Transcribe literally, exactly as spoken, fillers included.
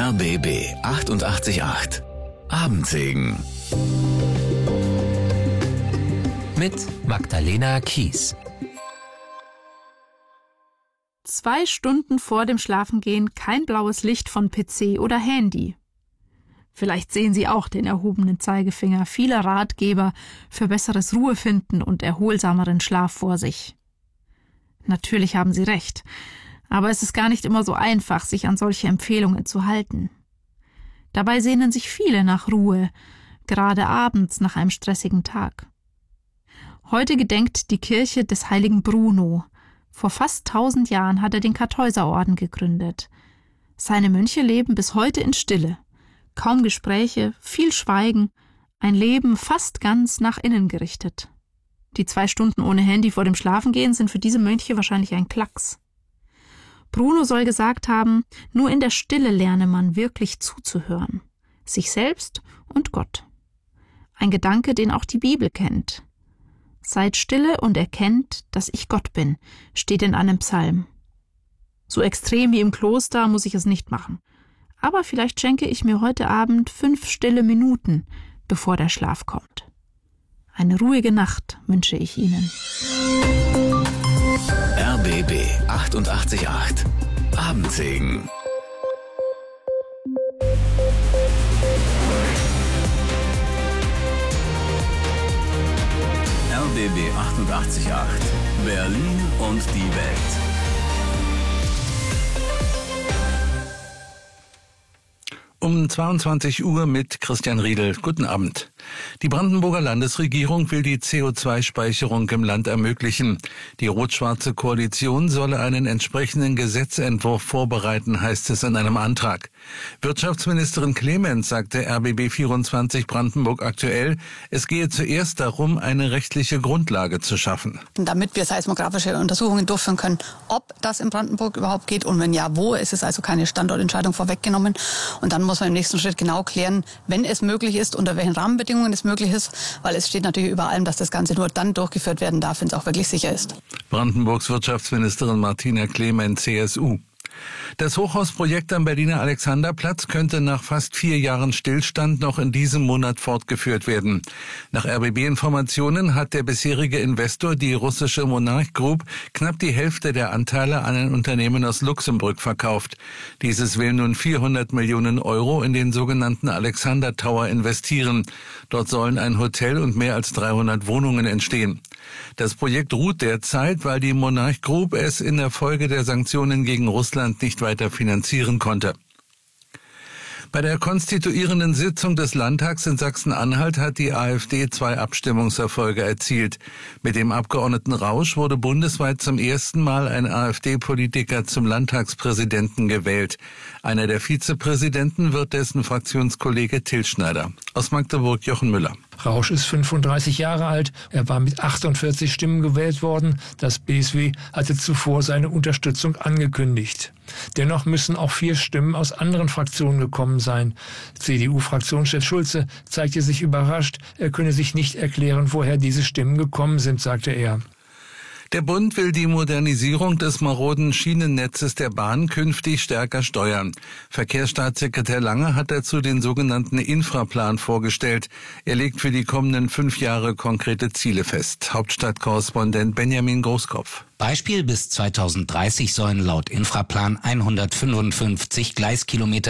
R B B achtundachtzig Komma acht Abendsegen mit Magdalena Kies. Zwei Stunden vor dem Schlafengehen kein blaues Licht von P C oder Handy. Vielleicht sehen Sie auch den erhobenen Zeigefinger vieler Ratgeber für besseres Ruhefinden und erholsameren Schlaf vor sich. Natürlich haben Sie recht, aber es ist gar nicht immer so einfach, sich an solche Empfehlungen zu halten. Dabei sehnen sich viele nach Ruhe, gerade abends nach einem stressigen Tag. Heute gedenkt die Kirche des heiligen Bruno. Vor fast tausend Jahren hat er den Kartäuserorden gegründet. Seine Mönche leben bis heute in Stille. Kaum Gespräche, viel Schweigen, ein Leben fast ganz nach innen gerichtet. Die zwei Stunden ohne Handy vor dem Schlafengehen sind für diese Mönche wahrscheinlich ein Klacks. Bruno soll gesagt haben, nur in der Stille lerne man wirklich zuzuhören. Sich selbst und Gott. Ein Gedanke, den auch die Bibel kennt. Seid stille und erkennt, dass ich Gott bin, steht in einem Psalm. So extrem wie im Kloster muss ich es nicht machen. Aber vielleicht schenke ich mir heute Abend fünf stille Minuten, bevor der Schlaf kommt. Eine ruhige Nacht wünsche ich Ihnen. R B B achtundachtzig Komma acht Abendsegen. R B B achtundachtzig Komma acht Berlin und die Welt. Um zweiundzwanzig Uhr mit Christian Riedel. Guten Abend. Die Brandenburger Landesregierung will die C O zwei Speicherung im Land ermöglichen. Die rot-schwarze Koalition solle einen entsprechenden Gesetzentwurf vorbereiten, heißt es in einem Antrag. Wirtschaftsministerin Clemens sagte R B B vierundzwanzig Brandenburg aktuell, es gehe zuerst darum, eine rechtliche Grundlage zu schaffen. Damit wir seismografische Untersuchungen durchführen können, ob das in Brandenburg überhaupt geht und wenn ja, wo. Es ist also keine Standortentscheidung vorweggenommen. Und dann muss man im nächsten Schritt genau klären, wenn es möglich ist, unter welchen Rahmenbedingungen es möglich ist, weil es steht natürlich über allem, dass das Ganze nur dann durchgeführt werden darf, wenn es auch wirklich sicher ist. Brandenburgs Wirtschaftsministerin Martina Clement, C S U. Das Hochhausprojekt am Berliner Alexanderplatz könnte nach fast vier Jahren Stillstand noch in diesem Monat fortgeführt werden. Nach R B B-Informationen hat der bisherige Investor, die russische Monarch Group, knapp die Hälfte der Anteile an ein Unternehmen aus Luxemburg verkauft. Dieses will nun vierhundert Millionen Euro in den sogenannten Alexander Tower investieren. Dort sollen ein Hotel und mehr als dreihundert Wohnungen entstehen. Das Projekt ruht derzeit, weil die Monarch Group es in der Folge der Sanktionen gegen Russland nicht weiter finanzieren konnte. Bei der konstituierenden Sitzung des Landtags in Sachsen-Anhalt hat die AfD zwei Abstimmungserfolge erzielt. Mit dem Abgeordneten Rausch wurde bundesweit zum ersten Mal ein AfD-Politiker zum Landtagspräsidenten gewählt. Einer der Vizepräsidenten wird dessen Fraktionskollege Till Schneider. Aus Magdeburg Jochen Müller. Rausch ist fünfunddreißig Jahre alt. Er war mit achtundvierzig Stimmen gewählt worden. Das B S W hatte zuvor seine Unterstützung angekündigt. Dennoch müssen auch vier Stimmen aus anderen Fraktionen gekommen sein. C D U-Fraktionschef Schulze zeigte sich überrascht. Er könne sich nicht erklären, woher diese Stimmen gekommen sind, sagte er. Der Bund will die Modernisierung des maroden Schienennetzes der Bahn künftig stärker steuern. Verkehrsstaatssekretär Lange hat dazu den sogenannten Infraplan vorgestellt. Er legt für die kommenden fünf Jahre konkrete Ziele fest. Hauptstadtkorrespondent Benjamin Großkopf. Beispiel: bis zweitausenddreißig sollen laut Infraplan hundertfünfundfünfzig Gleiskilometer